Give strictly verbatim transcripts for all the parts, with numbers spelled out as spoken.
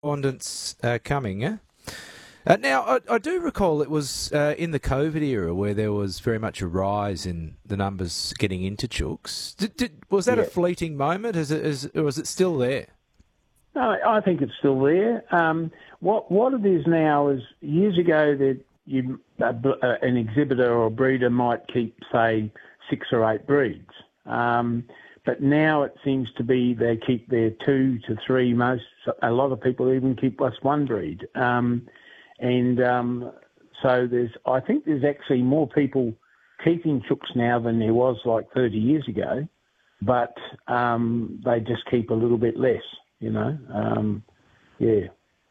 correspondence uh, coming. Eh? Uh, now, I, I do recall it was uh, in the COVID era where there was very much a rise in the numbers getting into chooks. Did, did, was that Yeah. a fleeting moment, is it, is, or is it still there? No, I think it's still there. Um, what what it is now is years ago that you uh, uh, an exhibitor or breeder might keep, say, six or eight breeds, um, but now it seems to be they keep their two to three. Most a lot of people even keep just one breed, um, and um, so there's I think there's actually more people keeping chooks now than there was like thirty years ago, but um, they just keep a little bit less. You know, um, yeah.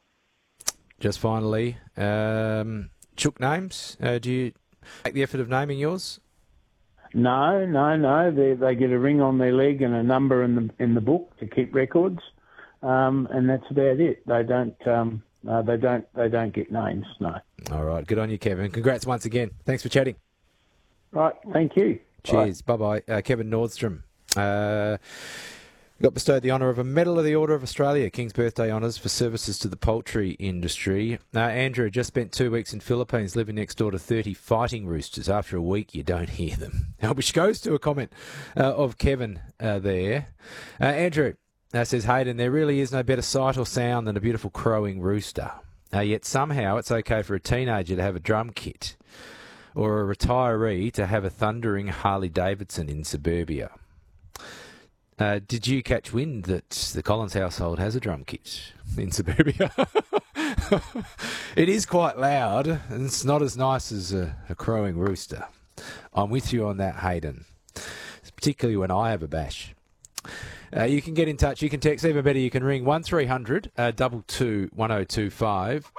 Just finally, um, chook names. Uh, do you make the effort of naming yours? No, no, no. They they get a ring on their leg and a number in the in the book to keep records, um, and that's about it. They don't um, uh, they don't they don't get names. No. All right, good on you, Kevin. Congrats once again. Thanks for chatting. Right. Thank you. Cheers. Bye bye, uh, Kevin Nordstrom. Uh, Got bestowed the honour of a Medal of the Order of Australia, King's Birthday honours for services to the poultry industry. Uh, Andrew just spent two weeks in Philippines living next door to thirty fighting roosters. After a week, you don't hear them. Which goes to a comment uh, of Kevin uh, there. Uh, Andrew uh, says, Hayden, there really is no better sight or sound than a beautiful crowing rooster. Uh, yet somehow it's okay for a teenager to have a drum kit or a retiree to have a thundering Harley-Davidson in suburbia. Uh, did you catch wind that the Collins household has a drum kit in suburbia? It is quite loud, and it's not as nice as a, a crowing rooster. I'm with you on that, Hayden, particularly when I have a bash. Uh, you can get in touch. You can text. Even better, you can ring one three hundred two two one oh two five.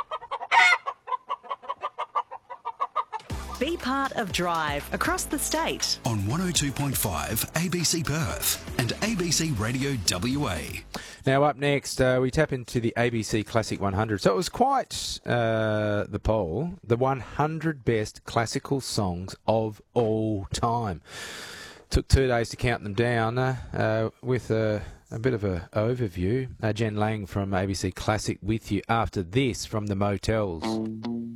Be part of Drive across the state. On one oh two point five A B C Perth and A B C Radio W A. Now up next, uh, we tap into the A B C Classic one hundred. So it was quite uh, the poll, the one hundred best classical songs of all time. Took two days to count them down uh, uh, with a, a bit of an overview. Uh, Jen Lang from A B C Classic with you after this from the Motels.